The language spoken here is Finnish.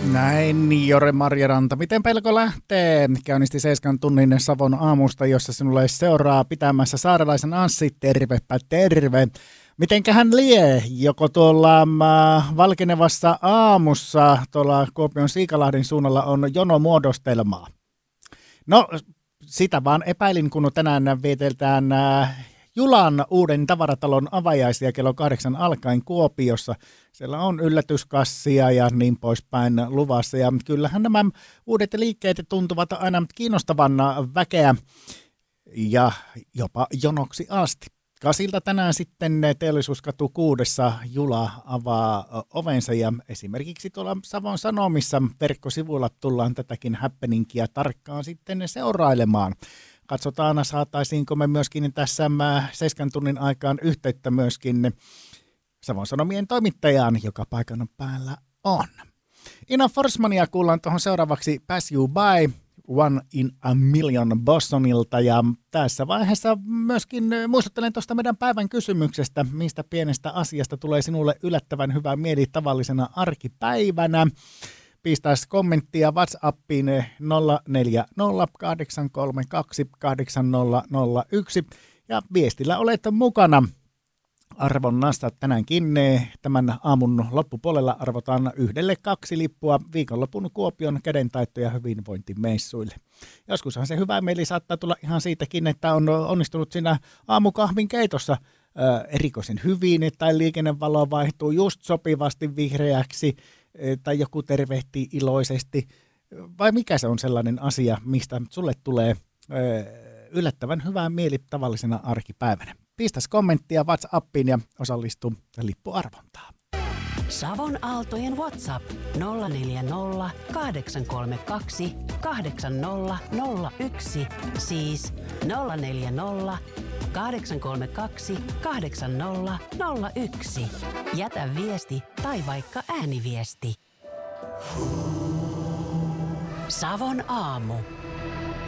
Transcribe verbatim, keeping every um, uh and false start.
Näin, Jore Marjaranta. Miten pelko lähtee? Käynnisti seiskan tunnin Savon aamusta, jossa sinulle seuraa pitämässä saarelaisen Anssi. Tervepä terve. Mitenkähän lie? Joko tuolla äh, valkenevassa aamussa tuolla Kuopion Siikalahdin suunnalla on jonomuodostelmaa? No, sitä vaan epäilin, kun tänään vieteltään äh, Julan uuden tavaratalon avajaisia kello kahdeksan alkaen Kuopiossa. Siellä on yllätyskassia ja niin poispäin luvassa. Ja kyllähän nämä uudet liikkeet tuntuvat aina kiinnostavan väkeä ja jopa jonoksi asti. Kasilta tänään sitten Teollisuuskatu kuudessa Jula avaa ovensa ja esimerkiksi tuolla Savon Sanomissa verkkosivuilla tullaan tätäkin happeningia tarkkaan sitten seurailemaan. Katsotaan, saataisiinko me myöskin tässä seiskan tunnin aikaan yhteyttä myöskin Savon Sanomien toimittajaan, joka paikan päällä on. Ina Forsmania kuullaan tuohon seuraavaksi Pass You By, One in a Million Bostonilta. Ja tässä vaiheessa myöskin muistuttelen tuosta meidän päivän kysymyksestä, mistä pienestä asiasta tulee sinulle yllättävän hyvä mieli tavallisena arkipäivänä. Pistäisi kommenttia WhatsAppiin nolla neljä nolla kahdeksan kolme kaksi kahdeksan nolla nolla yksi ja viestillä olet mukana arvonnasta tänäänkin. Tämän aamun loppupuolella arvotaan yhdelle kaksi lippua viikonlopun Kuopion kädentaito- ja hyvinvointimessuille. Joskushan se hyvä mieli saattaa tulla ihan siitäkin, että on onnistunut siinä aamukahvin keitossa äh, erikoisen hyvin, tai liikennevalo vaihtuu just sopivasti vihreäksi, tai joku tervehtii iloisesti, vai mikä se on sellainen asia, mistä sulle tulee yllättävän hyvää mieli tavallisena arkipäivänä. Pistäs kommenttia WhatsAppiin ja osallistu lippuarvontaan. Savon Aaltojen WhatsApp nolla neljä nolla kahdeksan kolme kaksi kahdeksan nolla nolla yksi, siis nolla neljä nolla kahdeksan kolme kaksi kahdeksan nolla nolla yksi. Jätä viesti tai vaikka ääniviesti. Savon aamu.